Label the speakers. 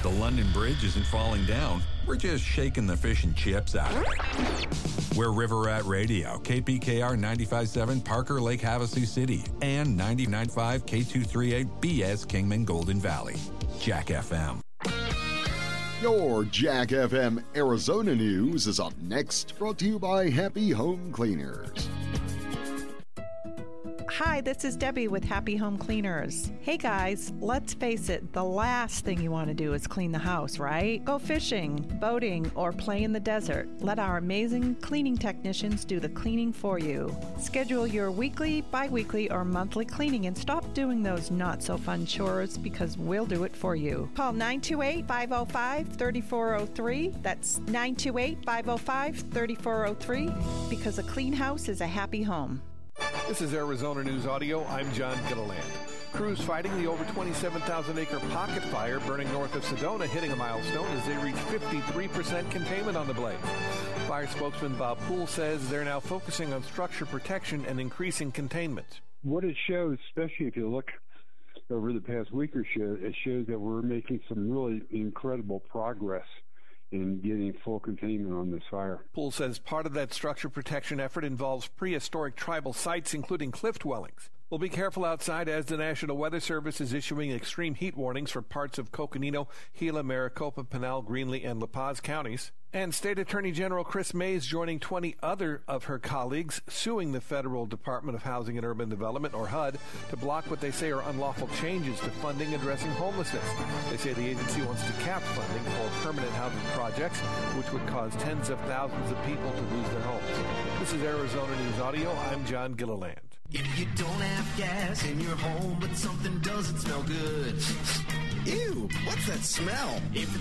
Speaker 1: The London Bridge isn't falling down. We're just shaking the fish and chips out of it. We're River Rat Radio, KPKR 95.7 Parker Lake Havasu City, and 99.5 K238 BS Kingman Golden Valley. Jack FM.
Speaker 2: Your Jack FM Arizona News is up next, brought to you by Happy Home Cleaners.
Speaker 3: Hi, this is Debbie with Happy Home Cleaners. Hey guys, let's face it, the last thing you want to do is clean the house, right? Go fishing, boating, or play in the desert. Let our amazing cleaning technicians do the cleaning for you. Schedule your weekly, bi-weekly, or monthly cleaning and stop doing those not-so-fun chores because we'll do it for you. Call 928-505-3403. That's 928-505-3403 because a clean house is a happy home.
Speaker 4: This is Arizona News Audio. I'm John Gilliland. Crews fighting the over 27,000-acre pocket fire burning north of Sedona, hitting a milestone as they reach 53% containment on the blaze. Fire spokesman Bob Poole says they're now focusing on structure protection and increasing containment.
Speaker 5: What it shows, especially if you look over the past week or so, it shows that we're making some really incredible progress in getting full containment on this fire.
Speaker 4: Poole says part of that structure protection effort involves prehistoric tribal sites, including cliff dwellings. We'll be careful outside as the National Weather Service is issuing extreme heat warnings for parts of Coconino, Gila, Maricopa, Pinal, Greenlee, and La Paz counties. And State Attorney General Chris Mays joining 20 other of her colleagues suing the Federal Department of Housing and Urban Development, or HUD, to block what they say are unlawful changes to funding addressing homelessness. They say the agency wants to cap funding for permanent housing projects, which would cause tens of thousands of people to lose their homes. This is Arizona News Audio. I'm John Gilliland.
Speaker 6: If you don't have gas in your home, but something doesn't smell good.
Speaker 7: Ew, what's that smell?
Speaker 6: If